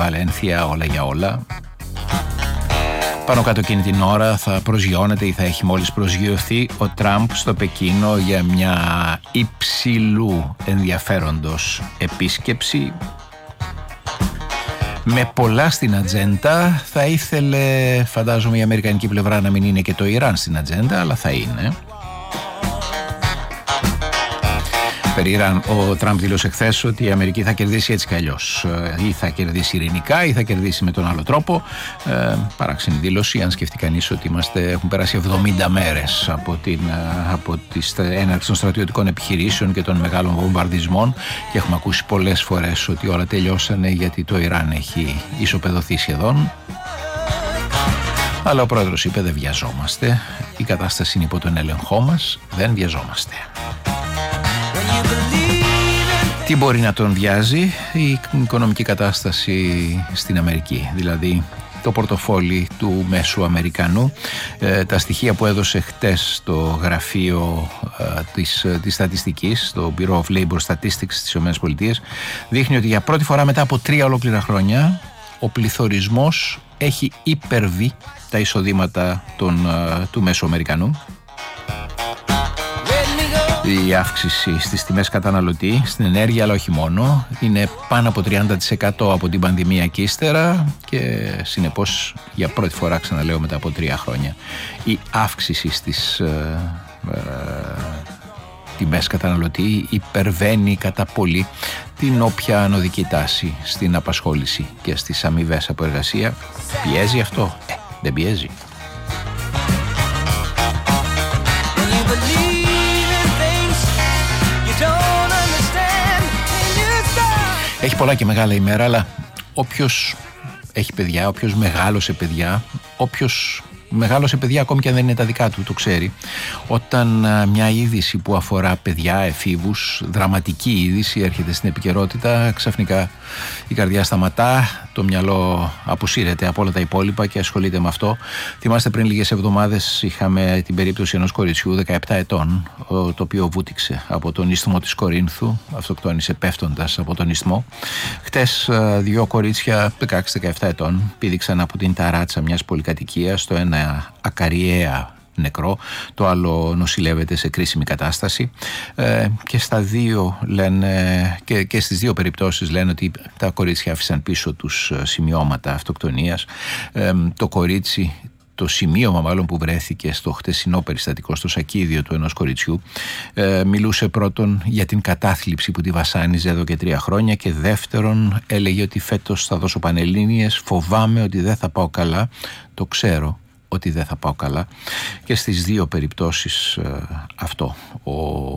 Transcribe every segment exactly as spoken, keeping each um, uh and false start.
Βαλένθια, όλα για όλα. Πάνω κάτω εκείνη την ώρα θα προσγειώνεται ή θα έχει μόλις προσγειωθεί ο Τραμπ στο Πεκίνο για μια υψηλού ενδιαφέροντος επίσκεψη. Με πολλά στην ατζέντα. Θα ήθελε, φαντάζομαι, η αμερικανική πλευρά να μην είναι και το Ιράν στην ατζέντα, αλλά θα είναι. Περί Ιράν, ο Τραμπ δήλωσε χθες ότι η Αμερική θα κερδίσει έτσι κι αλλιώς. Ή θα κερδίσει ειρηνικά ή θα κερδίσει με τον άλλο τρόπο. Ε, παράξενη δήλωση, αν σκεφτεί κανείς ότι είμαστε, έχουν περάσει εβδομήντα μέρες από την από τις έναρξη των στρατιωτικών επιχειρήσεων και των μεγάλων βομβαρδισμών και έχουμε ακούσει πολλές φορές ότι όλα τελειώσανε γιατί το Ιράν έχει ισοπεδωθεί σχεδόν. Αλλά ο πρόεδρος είπε δεν βιαζόμαστε, η κατάσταση είναι υπό τον έλεγχό μας, δεν βιαζόμαστε. Τι μπορεί να τον βιάζει? Η οικονομική κατάσταση στην Αμερική, δηλαδή το πορτοφόλι του μέσου Αμερικανού. Ε, τα στοιχεία που έδωσε χτες το γραφείο ε, της, της στατιστικής, το Bureau of Labor Statistics στις ΗΠΑ, δείχνει ότι για πρώτη φορά μετά από τρία ολόκληρα χρόνια ο πληθωρισμός έχει υπερβεί τα εισοδήματα των, ε, του μέσου Αμερικανού. Η αύξηση στις τιμές καταναλωτή, στην ενέργεια, αλλά όχι μόνο, είναι πάνω από τριάντα τοις εκατό από την πανδημία και ύστερα και συνεπώς για πρώτη φορά, ξαναλέω, μετά από τρία χρόνια η αύξηση στις ε, ε, τιμές καταναλωτή υπερβαίνει κατά πολύ την όποια ανωδική τάση στην απασχόληση και στις αμοιβές από εργασία. Πιέζει αυτό? Ε, δεν πιέζει. Έχει πολλά και μεγάλα ημέρα, αλλά όποιος έχει παιδιά, όποιος μεγάλωσε παιδιά, όποιος μεγάλωσε παιδιά ακόμη και αν δεν είναι τα δικά του, το ξέρει. Όταν μια είδηση που αφορά παιδιά, εφήβους, δραματική είδηση έρχεται στην επικαιρότητα, ξαφνικά η καρδιά σταματά, το μυαλό αποσύρεται από όλα τα υπόλοιπα και ασχολείται με αυτό. Θυμάστε, πριν λίγες εβδομάδες είχαμε την περίπτωση ενός κοριτσιού δεκαεπτά ετών, το οποίο βούτυξε από τον ισθμό της Κορίνθου, αυτοκτόνησε πέφτοντας από τον ισθμό. Χτες δύο κορίτσια δεκαέξι δεκαεπτά ετών πήδηξαν από την ταράτσα μιας πολυκατοικίας, το ένα ακαριέα νεκρό, το άλλο νοσηλεύεται σε κρίσιμη κατάσταση ε, και στα δύο λένε, και, και στις δύο περιπτώσεις λένε ότι τα κορίτσια άφησαν πίσω τους σημειώματα αυτοκτονίας. Ε, το κορίτσι, το σημείωμα μάλλον που βρέθηκε στο χτεσινό περιστατικό, στο σακίδιο του ενός κοριτσιού, ε, μιλούσε πρώτον για την κατάθλιψη που τη βασάνιζε εδώ και τρία χρόνια και δεύτερον έλεγε ότι φέτος θα δώσω πανελλήνιες, φοβάμαι ότι δεν θα πάω καλά, το ξέρω ότι δεν θα πάω καλά. Και στις δύο περιπτώσεις ε, αυτό, ο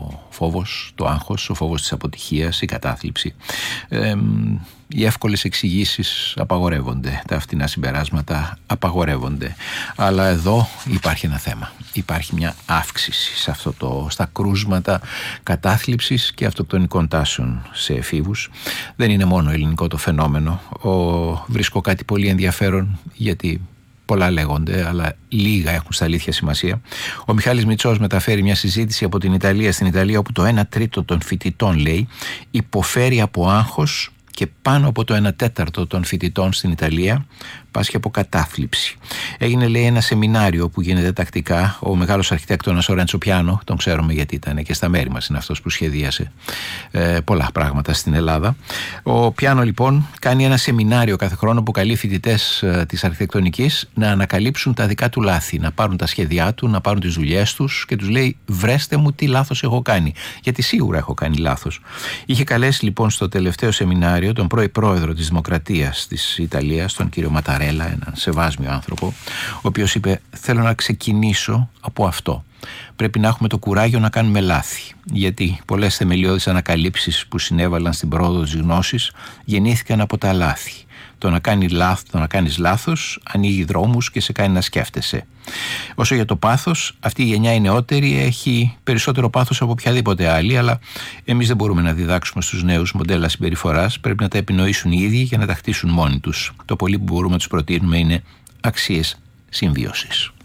φόβος, το άγχος, ο φόβος της αποτυχίας, η κατάθλιψη. Ε, οι εύκολες εξηγήσεις απαγορεύονται, τα φτηνά συμπεράσματα απαγορεύονται. Αλλά εδώ υπάρχει ένα θέμα. Υπάρχει μια αύξηση σε αυτό το, στα κρούσματα κατάθλιψης και αυτοκτονικών τάσεων σε εφήβους. Δεν είναι μόνο ελληνικό το φαινόμενο. Ο, βρίσκω κάτι πολύ ενδιαφέρον, γιατί πολλά λέγονται, αλλά λίγα έχουν στα αλήθεια σημασία. Ο Μιχάλης Μητσός μεταφέρει μια συζήτηση από την Ιταλία στην Ιταλία, όπου το ένα τρίτο των φοιτητών, λέει, υποφέρει από άγχος και πάνω από το ένα τέταρτο των φοιτητών στην Ιταλία πάσχει από κατάθλιψη. Έγινε, λέει, ένα σεμινάριο που γίνεται τακτικά. Ο μεγάλος αρχιτέκτονας ο Ρέντσο Πιάνο, τον ξέρουμε γιατί ήταν και στα μέρη μας, είναι αυτός που σχεδίασε ε, πολλά πράγματα στην Ελλάδα. Ο Πιάνο λοιπόν κάνει ένα σεμινάριο κάθε χρόνο που καλεί φοιτητές ε, της αρχιτεκτονικής να ανακαλύψουν τα δικά του λάθη, να πάρουν τα σχέδιά του, να πάρουν τις δουλειές τους και τους λέει βρέστε μου τι λάθος έχω κάνει, γιατί σίγουρα έχω κάνει λάθος. Είχε καλέσει λοιπόν στο τελευταίο σεμινάριο τον πρώην πρόεδρο της Δημοκρατίας της Ιταλίας, τον κύριο Ματαρέλα, έναν σεβάσμιο άνθρωπο, ο οποίος είπε θέλω να ξεκινήσω από αυτό. Πρέπει να έχουμε το κουράγιο να κάνουμε λάθη, γιατί πολλές θεμελιώδεις ανακαλύψεις που συνέβαλαν στην πρόοδο της γνώσης γεννήθηκαν από τα λάθη. Το να, κάνει λάθ, το να κάνεις λάθος ανοίγει δρόμους και σε κάνει να σκέφτεσαι. Όσο για το πάθος, αυτή η γενιά η νεότερη έχει περισσότερο πάθος από οποιαδήποτε άλλη, αλλά εμείς δεν μπορούμε να διδάξουμε στους νέους μοντέλα συμπεριφοράς, πρέπει να τα επινοήσουν οι ίδιοι και να τα χτίσουν μόνοι τους. Το πολύ που μπορούμε να τους προτείνουμε είναι αξίες συμβίωσης.